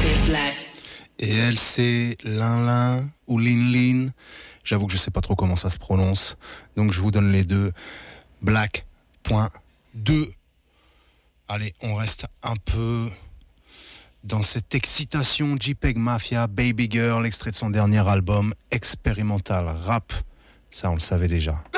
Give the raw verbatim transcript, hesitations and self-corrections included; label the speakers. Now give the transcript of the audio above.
Speaker 1: Et elle, c'est Lin Lin ou Lin Lin. J'avoue que je sais pas trop comment ça se prononce. Donc je vous donne les deux. Black point deux. Allez, on reste un peu dans cette excitation. JPEG Mafia, Baby Girl, extrait de son dernier album, Expérimental Rap. Ça, on le savait déjà.